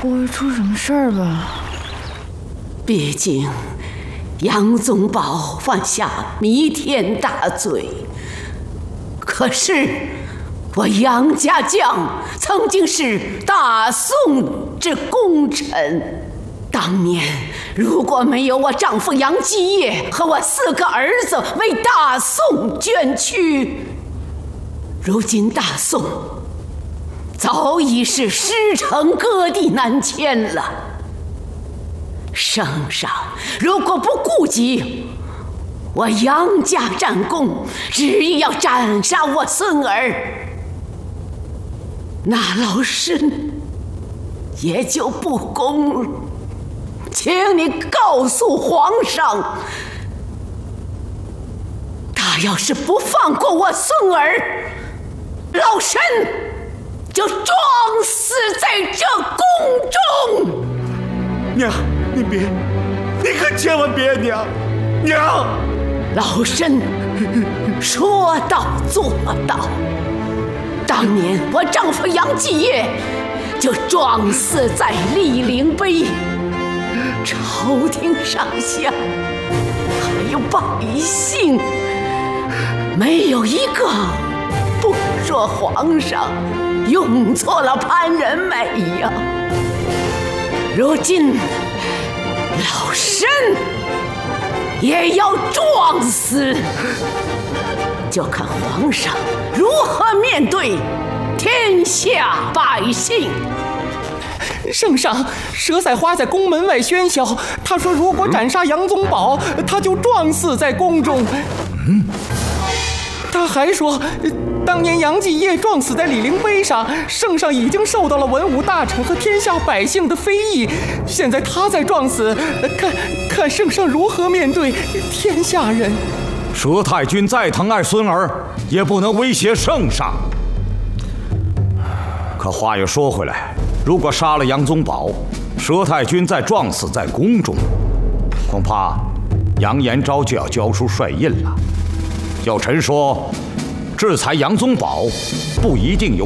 不会出什么事儿吧？ 毕竟杨宗保犯下弥天大罪，可是我杨家将曾经是大宋之功臣，当年如果没有我丈夫杨继业和我4个儿子为大宋捐躯，如今大宋早已是师承割地南迁了。圣上如果不顾及我杨家战功，执意要斩杀我孙儿，那老身也就不公了。请你告诉皇上，他要是不放过我孙儿，老身就撞死在这宫中。 娘，你别，你可千万别，娘！ 老身说到做到。当年我丈夫杨继业就撞死在醴陵碑，朝廷上下还有百姓，没有一个不说皇上用错了潘仁美呀。如今老身也要撞死，就看皇上如何面对天下百姓。 圣上，佘赛花在宫门外喧嚣，他说如果斩杀杨宗保，他就撞死在宫中。他还说，当年杨继业撞死在醴陵碑上，圣上已经受到了文武大臣和天下百姓的非议，现在他再撞死，看圣上如何面对天下人。 佘太君再疼爱孙儿，也不能威胁圣上。可话又说回来，如果杀了杨宗保，佘太君再撞死在宫中，恐怕杨延昭就要交出帅印了。有臣说，制裁杨宗保不一定有